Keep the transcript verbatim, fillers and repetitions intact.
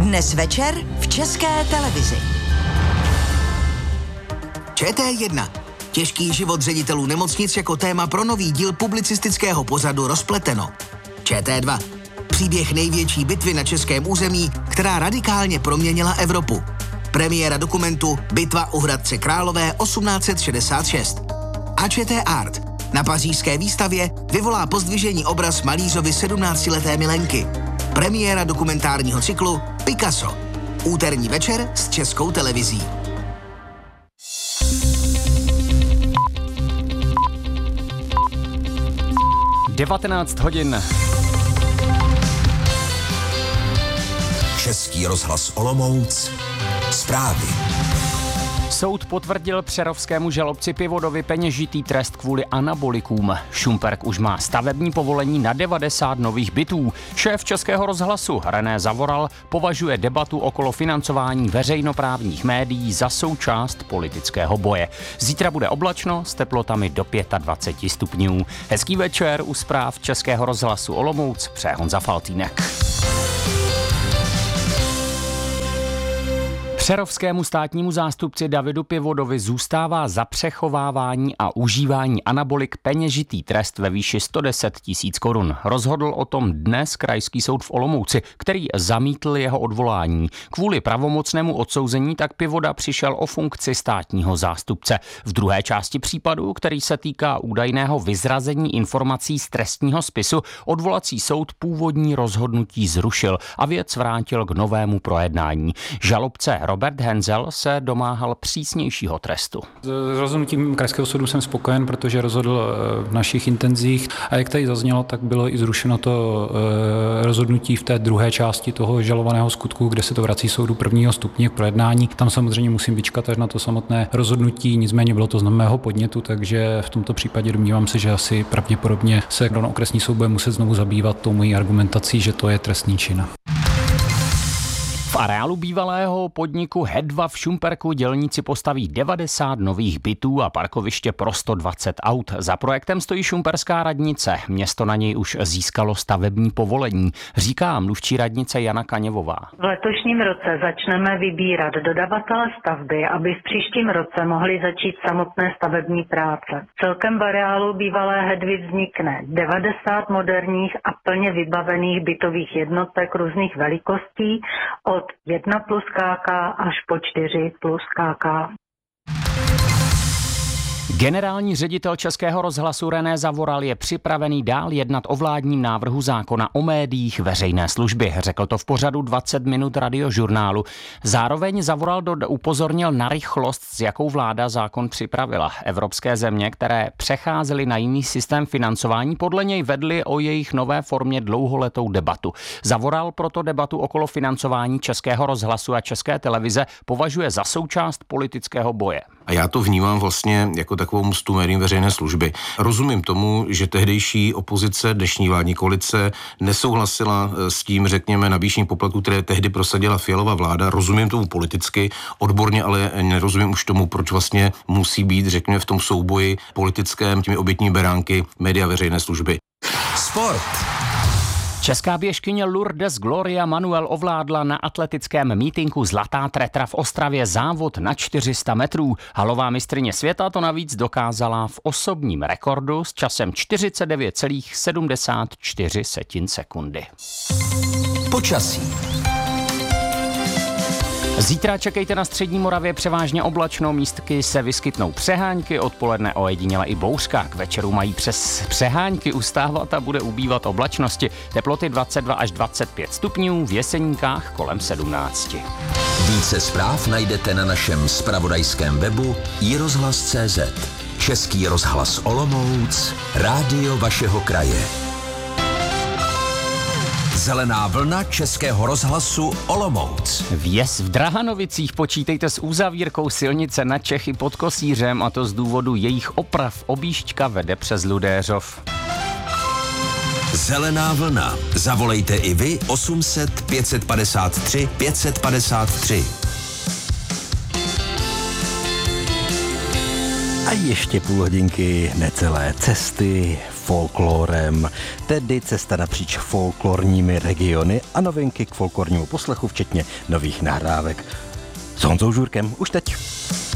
Dnes večer v České televizi. Č T jedna. Těžký život ředitelů nemocnic jako téma pro nový díl publicistického pořadu Rozpleteno. Č T dva. Příběh největší bitvy na českém území, která radikálně proměnila Evropu. Premiéra dokumentu Bitva u Hradce Králové osmnáct set šedesát šest. A Č T Art. Na pařížské výstavě vyvolá pozdvižení obraz malířovy sedmnáctileté milenky. Premiéra dokumentárního cyklu Picasso. Úterní večer s Českou televizí. devatenáct hodin. Český rozhlas Olomouc. Zprávy. Soud potvrdil přerovskému žalobci Pivodovi peněžitý trest kvůli anabolikům. Šumperk už má stavební povolení na devadesát nových bytů. Šéf Českého rozhlasu René Zavoral považuje debatu okolo financování veřejnoprávních médií za součást politického boje. Zítra bude oblačno s teplotami do dvacet pět stupňů. Hezký večer u zpráv Českého rozhlasu Olomouc přeje Honza Faltýnek. Přerovskému státnímu zástupci Davidu Pivodovi zůstává za přechovávání a užívání anabolik peněžitý trest ve výši sto deset tisíc korun. Rozhodl o tom dnes Krajský soud v Olomouci, který zamítl jeho odvolání. Kvůli pravomocnému odsouzení tak Pivoda přišel o funkci státního zástupce. V druhé části případu, který se týká údajného vyzrazení informací z trestního spisu, odvolací soud původní rozhodnutí zrušil a věc vrátil k novému projednání. Žalobce Robert Henzel se domáhal přísnějšího trestu. S rozhodnutím Krajského soudu jsem spokojen, protože rozhodl v našich intenzích a jak tady zaznělo, tak bylo i zrušeno to rozhodnutí v té druhé části toho žalovaného skutku, kde se to vrací soudu prvního stupně k projednání. Tam samozřejmě musím vyčkat až na to samotné rozhodnutí, nicméně bylo to z mého podnětu, takže v tomto případě domnívám se, že asi pravděpodobně se okresní soud bude muset znovu zabývat tou mojí argumentací, že to je trestný čin. V areálu bývalého podniku Hedva v Šumperku dělníci postaví devadesát nových bytů a parkoviště pro sto dvacet aut. Za projektem stojí šumperská radnice. Město na něj už získalo stavební povolení, říká mluvčí radnice Jana Kaněvová. V letošním roce začneme vybírat dodavatele stavby, aby v příštím roce mohly začít samotné stavební práce. Celkem v areálu bývalé Hedvy vznikne devadesát moderních a plně vybavených bytových jednotek různých velikostí od jedna plus K K až po čtyři plus K K. Generální ředitel Českého rozhlasu René Zavoral je připravený dál jednat o vládním návrhu zákona o médiích veřejné služby. Řekl to v pořadu dvacet minut radiožurnálu. Zároveň Zavoral upozornil na rychlost, s jakou vláda zákon připravila. Evropské země, které přecházely na jiný systém financování, podle něj vedly o jejich nové formě dlouholetou debatu. Zavoral proto debatu okolo financování Českého rozhlasu a České televize považuje za součást politického boje. A já to vnímám vlastně jako takovou mstu médiím veřejné služby. Rozumím tomu, že tehdejší opozice, dnešní vládní koalice nesouhlasila s tím, řekněme, navýšením poplatku, které tehdy prosadila Fialova vláda. Rozumím tomu politicky, odborně, ale nerozumím už tomu, proč vlastně musí být, řekněme, v tom souboji politickém těmi obětní beránky média veřejné služby. Sport. Česká běžkyně Lourdes Gloria Manuel ovládla na atletickém mítinku Zlatá tretra v Ostravě závod na čtyři sta metrů. Halová mistryně světa to navíc dokázala v osobním rekordu s časem čtyřicet devět celá sedmdesát čtyři sekundy. Počasí. Zítra čekejte na střední Moravě převážně oblačno, místky se vyskytnou přehánky, odpoledne ojediněle i bouřka. K večeru mají přes přehánky ustávat a bude ubývat oblačnosti. Teploty dvacet dva až dvacet pět stupňů, v Jeseníkách kolem sedmnáct. Více zpráv najdete na našem zpravodajském webu i rozhlas tečka cé zet. Český rozhlas Olomouc, rádio vašeho kraje. Zelená vlna Českého rozhlasu Olomouc. Vjezd v Drahanovicích počítejte s uzavírkou silnice na Čechy pod Kosířem, a to z důvodu jejich oprav. Objížďka vede přes Ludéřov. Zelená vlna. Zavolejte i vy osm set pět set padesát tři pět set padesát tři. A ještě půl hodinky necelé cesty. folklorem, tedy cesta napříč folklorními regiony a novinky k folklornímu poslechu, včetně nových nahrávek s Honzou Žurkem už teď.